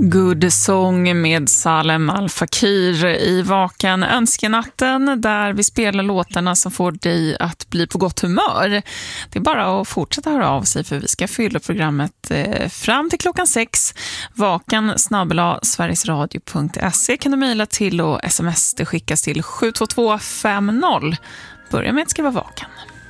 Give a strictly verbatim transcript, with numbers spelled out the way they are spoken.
Good Song med Salem Al Fakir i Vakan önskenatten, där vi spelar låtarna som får dig att bli på gott humör. Det är bara att fortsätta höra av sig, för vi ska fylla programmet eh, fram till klockan sex. Vakan snabel-a sverigesradio punkt se kan du mejla till, och sms det skickas till sju två två fem noll. Börja med att skriva Vakan.